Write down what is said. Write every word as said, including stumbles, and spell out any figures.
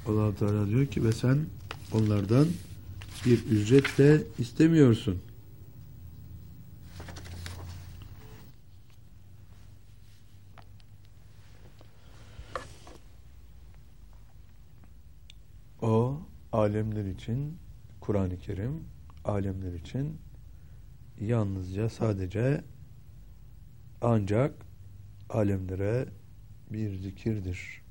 Allah Teala diyor ki ve sen onlardan bir ücret de istemiyorsun. O alemler için, Kur'an-ı Kerim alemler için yalnızca sadece ancak alemlere bir zikirdir.